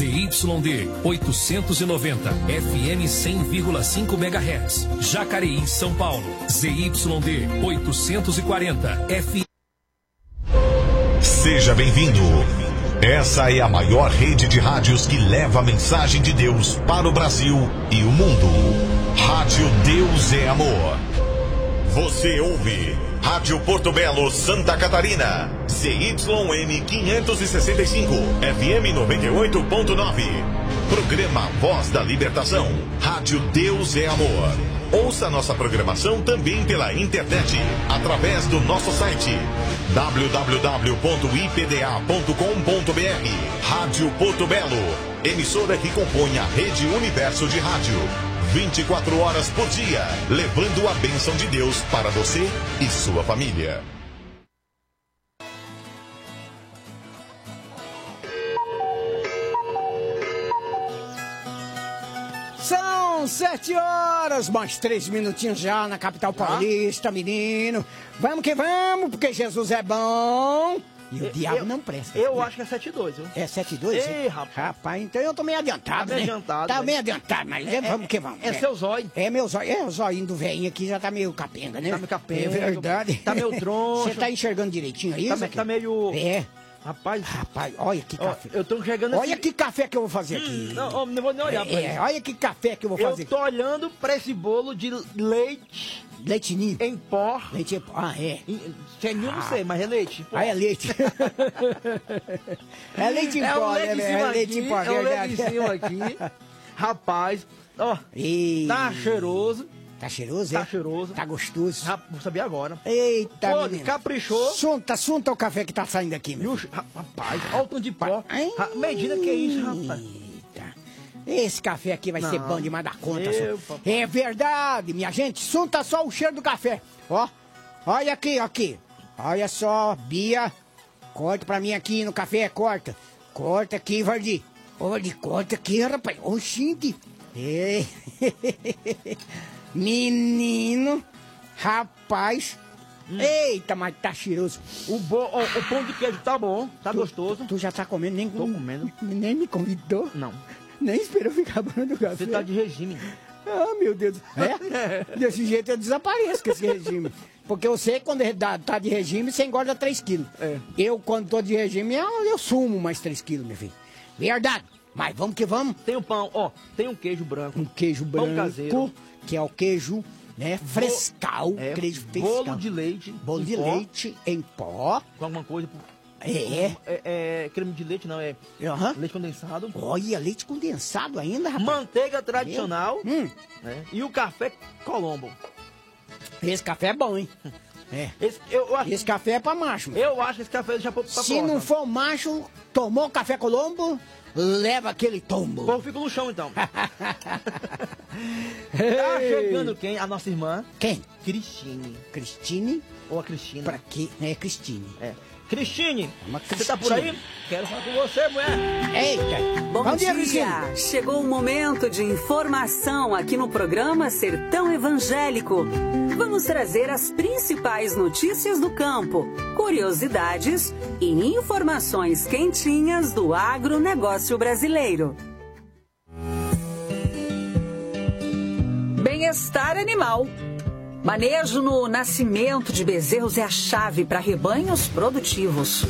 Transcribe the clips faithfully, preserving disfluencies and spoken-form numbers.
Z Y D oitocentos e noventa, F M cem vírgula cinco megahertz. Jacareí, São Paulo, Z Y D oitocentos e quarenta, F M. Seja bem-vindo. Essa é a maior rede de rádios que leva a mensagem de Deus para o Brasil e o mundo. Rádio Deus é Amor. Você ouve Rádio Porto Belo, Santa Catarina, Z Y M quinhentos e sessenta e cinco, F M noventa e oito ponto nove. Programa Voz da Libertação. Rádio Deus é Amor. Ouça nossa programação também pela internet, através do nosso site w w w ponto i p d a ponto com ponto b r. Rádio Porto Belo, emissora que compõe a rede Universo de Rádio. vinte e quatro horas por dia, levando a bênção de Deus para você e sua família. São sete horas, mais três minutinhos já na capital paulista, ah. menino. Vamos que vamos, porque Jesus é bom. E o eu, diabo eu, não presta. Eu acho que é sete e dois, viu? É sete e dois? Ei, rapaz. Rapaz, então eu tô meio adiantado, tá né? adiantado. Tá né? meio adiantado, mas é, vamos que vamos. É, é seu zóio. É meu zóio. É o zóio do velhinho aqui, já tá meio capenga, né? Tá meio capenga. É verdade. Tá meio troncho. Você tá enxergando direitinho aí? Tá, tá meio... É. Rapaz, rapaz, olha que café. Ó, eu tô enxergando Olha esse... que café que eu vou fazer aqui. Hum, não, não vou nem olhar pra é, isso. Olha que café que eu vou fazer. Eu tô aqui. olhando pra esse bolo de leite. Leitinho. Em pó. Leite em pó. Ah, é. Seninho ah. não sei, mas é leite. Ah, é leite. é leite em é pó, um leite né? É leite aqui, em pó, é um leite em cima aqui. Rapaz, ó. E... Tá cheiroso. Tá cheiroso, Tá é? cheiroso. Tá gostoso. Rap... Vou saber agora. Eita, Pô, menino. Caprichou. Sunta, sunta o café que tá saindo aqui, meu. Filho. Rapaz, olha o tanto de pó. Ra... Medida que é isso, rapaz. Eita. Esse café aqui vai Não. ser bom demais da conta. Meu, é verdade, minha gente. Sunta só o cheiro do café. Ó, olha aqui, aqui. Olha só, Bia. Corta pra mim aqui no café, corta. Corta aqui, Vardi. Olha, corta aqui, rapaz. Oxinte. Ei. Menino, rapaz, hum. Eita, mas tá cheiroso. O, bo... o, o pão de queijo tá bom, tá tu, gostoso. Tu já tá comendo? Nem, Tô comendo. Nem me convidou? Não. Nem esperou ficar bom do café. Você tá de regime. Ah, meu Deus. É? Desse jeito eu desapareço com esse regime. Porque eu sei que quando tá de regime, você engorda três quilos. É. Eu, quando tô de regime, eu, eu sumo mais três quilos, meu filho. Verdade. Mas vamos que vamos. Tem o pão, ó, tem um queijo branco. Um queijo branco. Pão caseiro. Que é o queijo, né, frescal. É, queijo frescal. Bolo de leite. Bolo de pó. leite em pó. Com alguma coisa. É. É, é creme de leite, não, é uhum. leite condensado. Olha, leite condensado ainda, rapaz. Manteiga tradicional. Hum. Né, e o café Colombo. Esse café é bom, hein? É. Esse, eu, eu acho, esse café é pra macho. Mano. Eu acho que esse café já pra Se porta. Não for macho, tomou café Colombo, leva aquele tombo. O povo fica no chão, então. Tá chegando quem? A nossa irmã. Quem? Cristine. Cristine? Ou a Cristina. Pra quê? É Cristine. É. Cristine, você tá por aí? Quero falar com você, mulher. Eita. Bom, Bom dia, dia. Chegou o momento de informação aqui no programa Sertão Evangélico. Vamos trazer as principais notícias do campo, curiosidades e informações quentinhas do agronegócio brasileiro. Bem-estar animal. Manejo no nascimento de bezerros é a chave para rebanhos produtivos.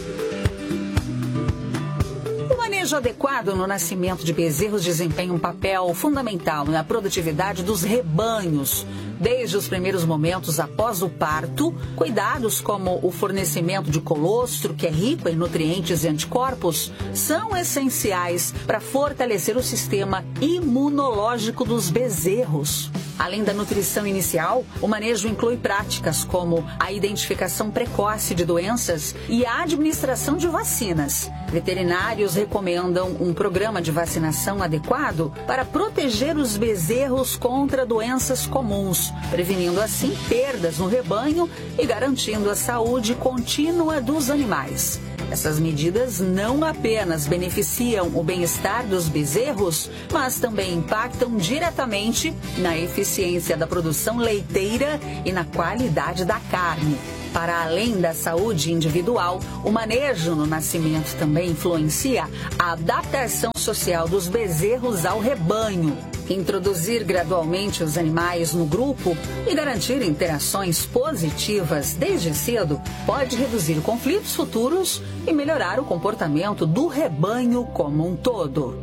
O manejo adequado no nascimento de bezerros desempenha um papel fundamental na produtividade dos rebanhos. Desde os primeiros momentos após o parto, cuidados como o fornecimento de colostro, que é rico em nutrientes e anticorpos, são essenciais para fortalecer o sistema imunológico dos bezerros. Além da nutrição inicial, o manejo inclui práticas como a identificação precoce de doenças e a administração de vacinas. Veterinários recomendam um programa de vacinação adequado para proteger os bezerros contra doenças comuns, prevenindo assim perdas no rebanho e garantindo a saúde contínua dos animais. Essas medidas não apenas beneficiam o bem-estar dos bezerros, mas também impactam diretamente na eficiência da produção leiteira e na qualidade da carne. Para além da saúde individual, o manejo no nascimento também influencia a adaptação social dos bezerros ao rebanho. Introduzir gradualmente os animais no grupo e garantir interações positivas desde cedo pode reduzir conflitos futuros e melhorar o comportamento do rebanho como um todo.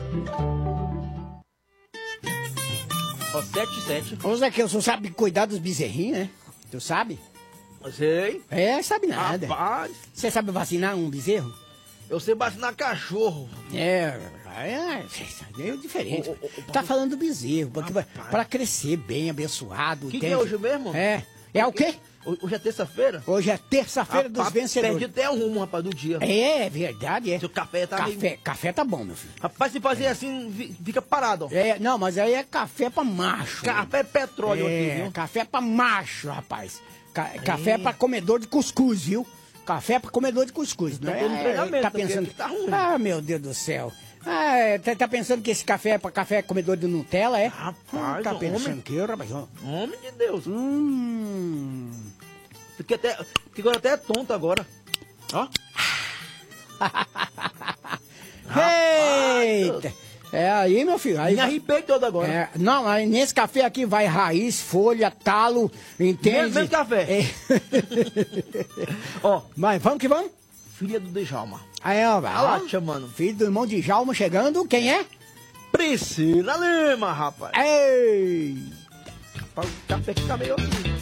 Ó, sete sete. Ô, Zé, que você sabe cuidar dos bezerrinhos, né? Tu sabe? Sei. É, sabe nada. Rapaz, Você sabe vacinar um bezerro? eu sei vacinar cachorro. É, é, é diferente. Ô, ô, ô, Tá falando do bezerro, porque vai- Rapaz. pra crescer bem, abençoado. Que que entende? é hoje mesmo? É. É o quê? Hoje é terça-feira? Hoje é terça-feira dos Rapaz, vencedores. Perdi até o rumo, rapaz, do dia. É, verdade, é. Seu café tá Café, meio... café tá bom, meu filho. Rapaz, se fazer assim, vi- fica parado, ó. É, não, mas aí é café pra macho. Café é petróleo é, aqui, viu? café pra macho, rapaz. Ca- café pra comedor de cuscuz, viu? Café pra comedor de cuscuz. Não Tá todo é, treinamento, tá porque pensando... aqui tá ruim. Ah, meu Deus do céu. Ah, é, tá, tá pensando que esse café é pra café comedor de Nutella, é? Rapaz, Tá pensando homem. que eu, rapaz? ó. Homem de Deus. Hum... Fiquei até, fiquei até tonto agora. Ó. Eita! É aí, meu filho. Aí Me arrepei todo agora. É, não, aí nesse café aqui vai raiz, folha, talo, entende? Mesmo- mesmo café. É. Ó, Mas vamos que vamos. filha do Djalma. Aí, ó, vai. Olha lá ó. te chamando. Filho do irmão de Jalma chegando. Quem é? Priscila Lima, rapaz. Ei! Rapaz, o café fica meio assim.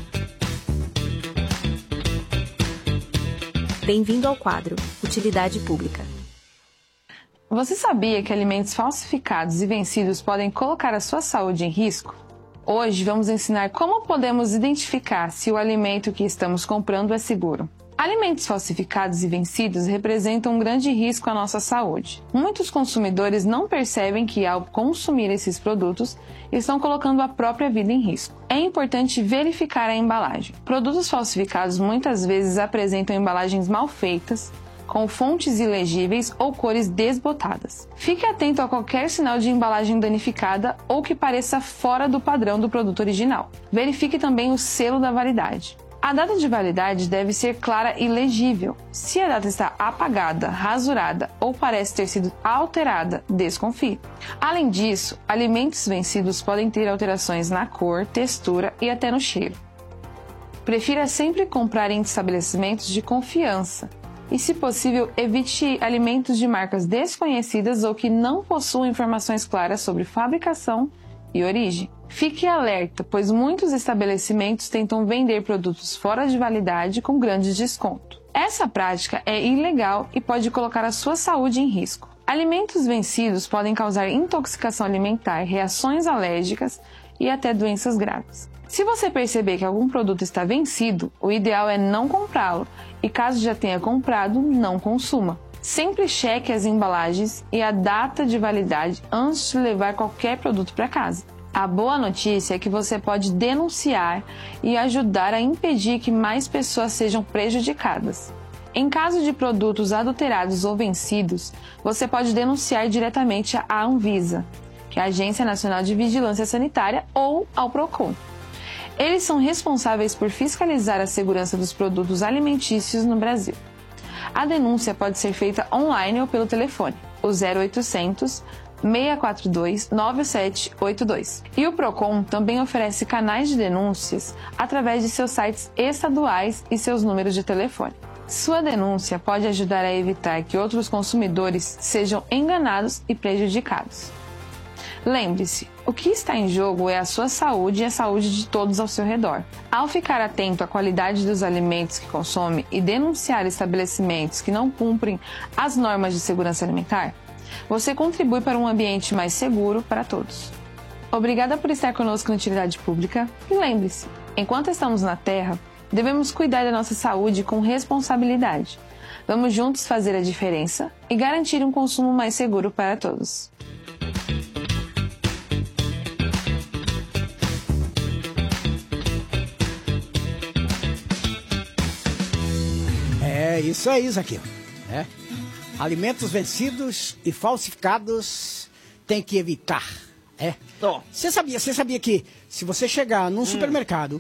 Bem-vindo ao quadro Utilidade Pública. Você sabia que alimentos falsificados e vencidos podem colocar a sua saúde em risco? Hoje vamos ensinar como podemos identificar se o alimento que estamos comprando é seguro. Alimentos falsificados e vencidos representam um grande risco à nossa saúde. Muitos consumidores não percebem que, ao consumir esses produtos, estão colocando a própria vida em risco. É importante verificar a embalagem. Produtos falsificados muitas vezes apresentam embalagens mal feitas, com fontes ilegíveis ou cores desbotadas. Fique atento a qualquer sinal de embalagem danificada ou que pareça fora do padrão do produto original. Verifique também o selo da validade. A data de validade deve ser clara e legível. Se a data está apagada, rasurada ou parece ter sido alterada, desconfie. Além disso, alimentos vencidos podem ter alterações na cor, textura e até no cheiro. Prefira sempre comprar em estabelecimentos de confiança. E, se possível, evite alimentos de marcas desconhecidas ou que não possuam informações claras sobre fabricação e origem. Fique alerta, pois muitos estabelecimentos tentam vender produtos fora de validade com grande desconto. Essa prática é ilegal e pode colocar a sua saúde em risco. Alimentos vencidos podem causar intoxicação alimentar, reações alérgicas e até doenças graves. Se você perceber que algum produto está vencido, o ideal é não comprá-lo e, caso já tenha comprado, não consuma. Sempre cheque as embalagens e a data de validade antes de levar qualquer produto para casa. A boa notícia é que você pode denunciar e ajudar a impedir que mais pessoas sejam prejudicadas. Em caso de produtos adulterados ou vencidos, você pode denunciar diretamente à Anvisa, que é a Agência Nacional de Vigilância Sanitária, ou ao Procon. Eles são responsáveis por fiscalizar a segurança dos produtos alimentícios no Brasil. A denúncia pode ser feita online ou pelo telefone, o zero oitocentos, seis quatro dois, nove sete oito dois. E o Procon também oferece canais de denúncias através de seus sites estaduais e seus números de telefone. Sua denúncia pode ajudar a evitar que outros consumidores sejam enganados e prejudicados. Lembre-se, o que está em jogo é a sua saúde e a saúde de todos ao seu redor. Ao ficar atento à qualidade dos alimentos que consome e denunciar estabelecimentos que não cumprem as normas de segurança alimentar, você contribui para um ambiente mais seguro para todos. Obrigada por estar conosco na Utilidade Pública e lembre-se, enquanto estamos na Terra, devemos cuidar da nossa saúde com responsabilidade. Vamos juntos fazer a diferença e garantir um consumo mais seguro para todos. É isso aí, Zaqueu. É. Alimentos vencidos e falsificados tem que evitar. É. Ó. Você sabia, você sabia que se você chegar num supermercado,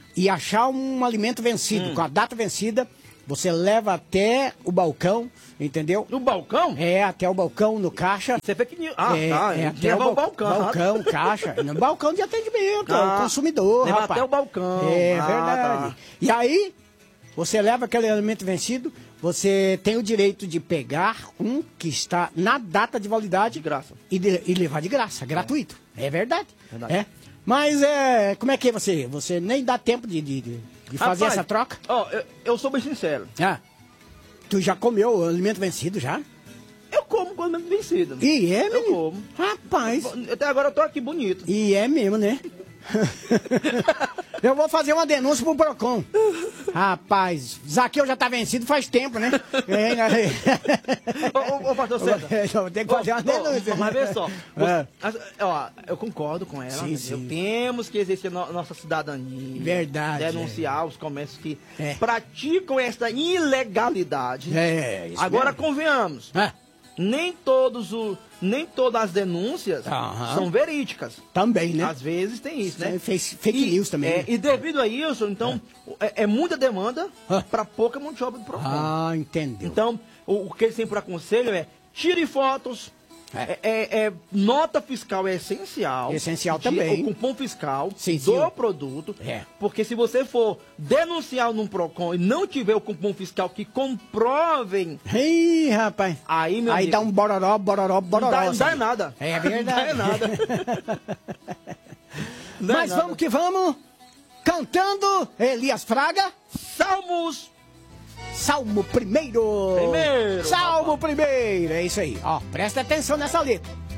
e achar um alimento vencido, hum. com a data vencida, você leva até o balcão, entendeu? No balcão? É, até o balcão, no caixa. Você vê que... Ah, é, tá. É, até leva o o balcão. Balcão, caixa. No balcão de atendimento, ah, o consumidor, leva rapaz. até o balcão. É, ah, verdade. Tá. E aí, você leva aquele alimento vencido, você tem o direito de pegar um que está na data de validade. De graça. E, de, e levar de graça, gratuito. É, é verdade. verdade. É. Mas, é, como é que é você? Você nem dá tempo de, de, de fazer Rapaz, essa troca? Ó, eu, eu sou bem sincero. Ah. Tu já comeu o alimento vencido, já? Eu como com alimento vencido. E é, Eu menino? como. Rapaz. Até agora eu tô aqui bonito. E é mesmo, né? Eu vou fazer uma denúncia pro Procon. Rapaz, Zaqueu já tá vencido faz tempo, né? É, né? Ô, ô, ô, pastor César. Eu tenho que fazer uma denúncia. Ô, mas vê só. É. Você, ó, eu concordo com ela. Sim, sim. Temos que exercer no, nossa cidadania. Verdade. Denunciar é. os comércios que é. praticam essa ilegalidade. É, isso Agora, mesmo. convenhamos. É. Nem todos o, nem todas as denúncias Aham. são verídicas. Também, né? Às vezes tem isso, né? Fake, fake e, news também. É, né? E devido a isso, então, é, é muita demanda Ah. para pouca mão de obra do Procon. Ah, entendeu. Então, o, o que eles sempre aconselham é tire fotos. É. É, é, é, nota fiscal é essencial. Essencial de- também. O cupom fiscal Sim, do sim. produto. É. Porque se você for denunciar num Procon e não tiver o cupom fiscal que comprovem, Ih, rapaz. aí, meu Aí amigo, dá um bororó, bororó, bororó. não dá, não dá sabe? nada. É verdade. Não dá nada. Não é Mas nada. vamos que vamos. Cantando Elias Fraga. Salmos. Salmo primeiro. Primeiro, Salmo primeiro. É isso aí. Ó, presta atenção nessa letra.